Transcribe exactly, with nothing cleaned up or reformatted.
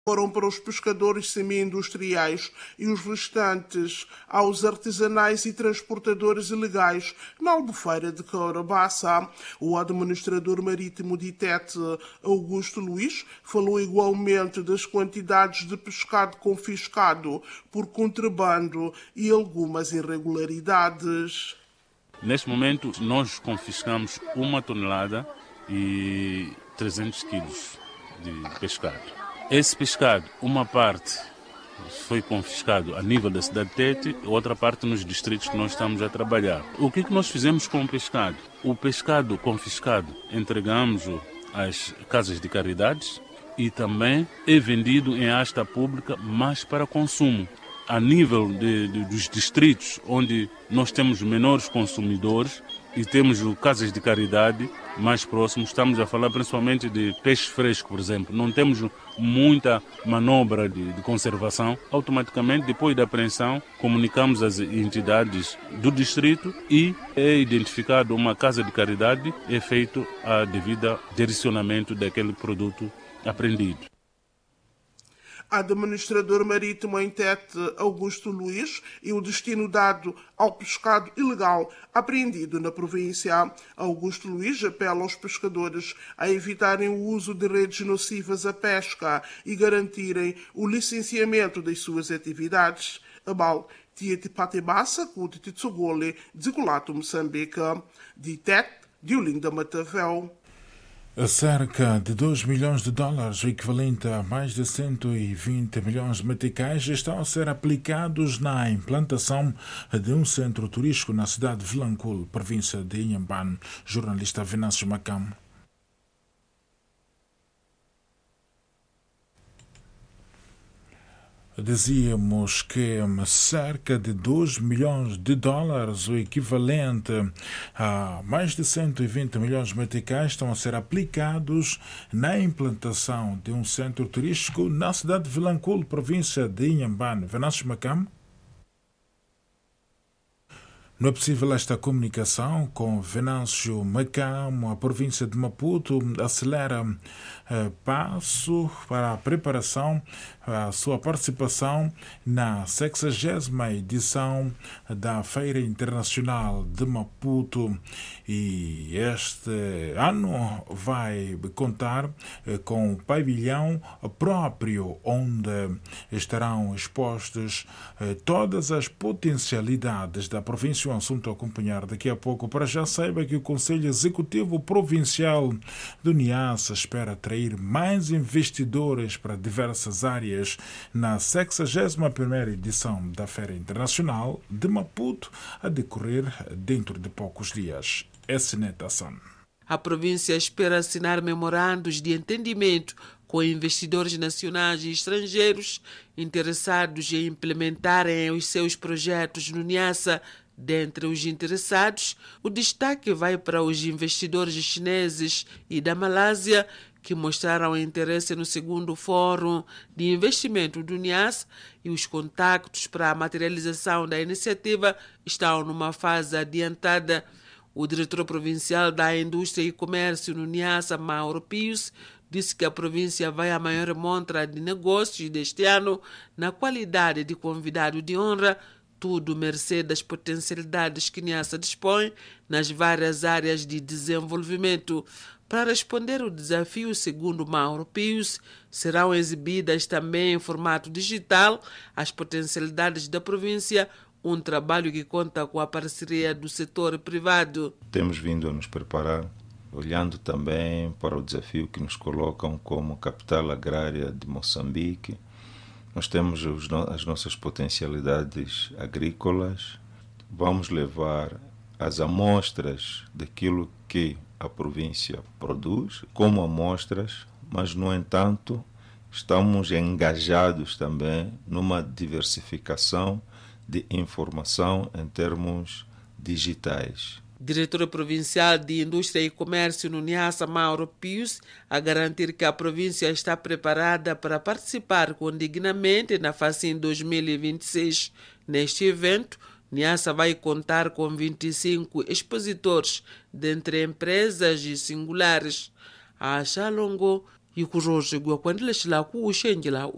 foram para os pescadores semi-industriais e os restantes aos artesanais e transportadores ilegais na Albufeira de Carabaça. O administrador marítimo de Itete, Augusto Luís, falou igualmente das quantidades de pescado confiscado por contrabando e algumas irregularidades. Neste momento, nós confiscamos uma tonelada e trezentos quilos de pescado. Esse pescado, uma parte foi confiscado a nível da cidade de Tete, outra parte nos distritos que nós estamos a trabalhar. O que, que nós fizemos com o pescado? O pescado confiscado entregamos-o às casas de caridades e também é vendido em asta pública, mas para consumo. A nível de, de, dos distritos onde nós temos menores consumidores e temos casas de caridade mais próximos, estamos a falar principalmente de peixe fresco, por exemplo. Não temos muita manobra de, de conservação. Automaticamente, depois da apreensão, comunicamos às entidades do distrito e é identificado uma casa de caridade, é feito a devida direcionamento daquele produto apreendido. Administrador marítimo em Tete, Augusto Luís, e o destino dado ao pescado ilegal apreendido na província. Augusto Luís apela aos pescadores a evitarem o uso de redes nocivas à pesca e garantirem o licenciamento das suas atividades. Abal, Tiete Patebassa, Cude Titsogole, Dzigulato, Moçambique, de Tete, Diolinda Matavel. Cerca de dois milhões de dólares, o equivalente a mais de cento e vinte milhões de meticais, estão a ser aplicados na implantação de um centro turístico na cidade de Vilanculo, província de Inhambane. Jornalista Venâncio Macam. Dizíamos que cerca de dois milhões de dólares, o equivalente a mais de cento e vinte milhões de meticais, estão a ser aplicados na implantação de um centro turístico na cidade de Vilanculo, província de Inhambane. Venâncio Macam. Não é possível esta comunicação com Venâncio Macam. A província de Maputo acelera eh, passo para a preparação, a sua participação na sexagésima edição da Feira Internacional de Maputo. E este ano vai contar eh, com um pavilhão próprio, onde estarão expostas eh, todas as potencialidades da província. Um assunto a acompanhar daqui a pouco. Para já saiba que o Conselho Executivo Provincial do Niassa espera atrair mais investidores para diversas áreas na sexagésima primeira edição da Feira Internacional de Maputo, a decorrer dentro de poucos dias. Esnet Hassan. A província espera assinar memorandos de entendimento com investidores nacionais e estrangeiros interessados em implementarem os seus projetos no Niassa. Dentre os interessados, o destaque vai para os investidores chineses e da Malásia, que mostraram interesse no segundo Fórum de Investimento do Niassa, e os contactos para a materialização da iniciativa estão numa fase adiantada. O diretor provincial da Indústria e Comércio no Niassa, Mauro Pius, disse que a província vai à maior montra de negócios deste ano na qualidade de convidado de honra, tudo mercê das potencialidades que Niassa dispõe nas várias áreas de desenvolvimento. Para responder o desafio, segundo Mauro Pius, serão exibidas também em formato digital as potencialidades da província, um trabalho que conta com a parceria do setor privado. Temos vindo a nos preparar, olhando também para o desafio que nos colocam como capital agrária de Moçambique. Nós temos os, as nossas potencialidades agrícolas, vamos levar as amostras daquilo que a província produz como amostras, mas, no entanto, estamos engajados também numa diversificação de informação em termos digitais. Diretor provincial de Indústria e Comércio no Niassa, Mauro Pius, a garantir que a província está preparada para participar condignamente na FACIN dois mil e vinte e seis. Neste evento, Niassa vai contar com vinte e cinco expositores, dentre empresas e singulares. A Xalongo e o Rojo Guaquandila Xilaku, o Xengila,